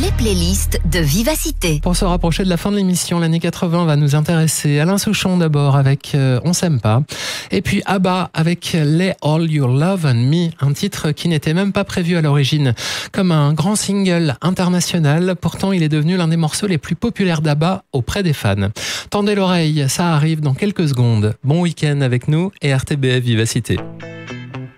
les playlists de Vivacité. Pour se rapprocher de la fin de l'émission, l'année 80 va nous intéresser. Alain Souchon d'abord avec On s'aime pas. Et puis ABBA avec Lay All Your Love on Me, un titre qui n'était même pas prévu à l'origine comme un grand single international. Pourtant, il est devenu l'un des morceaux les plus populaires d'ABBA auprès des fans. Tendez l'oreille, ça arrive dans quelques secondes. Bon week-end avec nous et RTBF Vivacité.